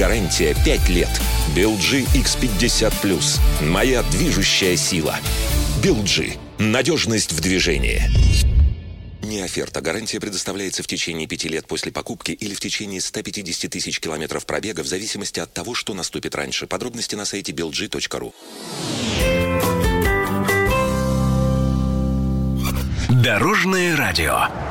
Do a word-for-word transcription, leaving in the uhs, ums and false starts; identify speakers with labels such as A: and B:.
A: Гарантия пять лет. би эл джи икс пятьдесят плюс. Моя движущая сила. би эл джи. Надежность в движении. Не оферта. Гарантия предоставляется в течение пяти лет после покупки или в течение ста пятидесяти тысяч километров пробега в зависимости от того, что наступит раньше. Подробности на сайте би эл джи точка ру.
B: Дорожное радио.